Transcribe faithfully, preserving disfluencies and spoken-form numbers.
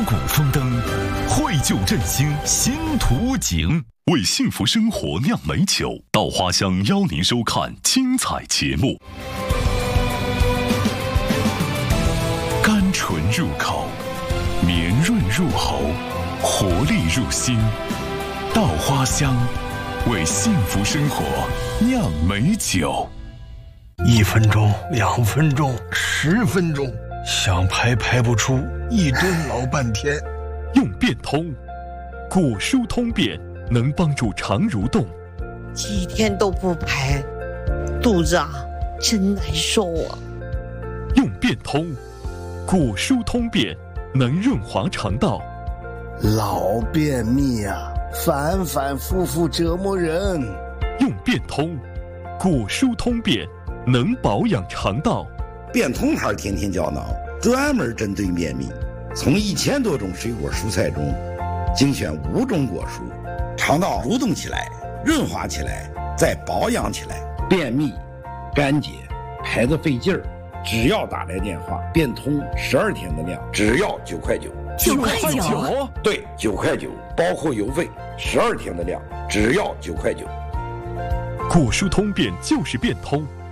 谷丰登，绘就振兴新图景。为幸福生活酿美酒，稻花香邀您收看精彩节目。甘醇入口，绵润入喉，活力入心。稻花香，为幸福生活酿美酒。 一分钟，两分钟，十分钟，想排排不出，一蹲老半天。 用变通，果蔬通便，能帮助肠蠕动。 几天都不排，肚子啊真难受啊。 用变通，果蔬通便，能润滑肠道。 老便秘啊，反反复复折磨人。 用变通，果蔬通便，能保养肠道。 变通牌天天胶囊专门针对便秘，从一千多种水果蔬菜中精选五种果蔬，肠道蠕动起来，润滑起来，再保养起来。便秘、干结、排得费劲儿，只要打来电话，变通十二天的量，只要九块九。 九块九？ 对，九块九，包括邮费。十二天的量，只要九块九。 果蔬通便就是变通。